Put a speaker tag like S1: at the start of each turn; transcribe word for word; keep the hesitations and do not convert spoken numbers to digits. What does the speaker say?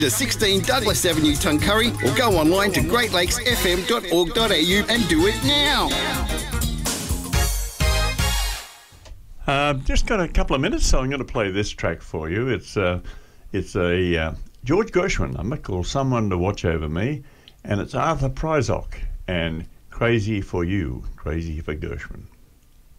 S1: to sixteen Douglas Avenue, Tuncurry, or go online to great lakes f m dot org dot a u and do it now.
S2: Uh, just got a couple of minutes, so I'm going to play this track for you. It's uh, it's a uh, George Gershwin number called "Someone to Watch Over Me," and it's Arthur Prysock and "Crazy for You," Crazy for Gershwin.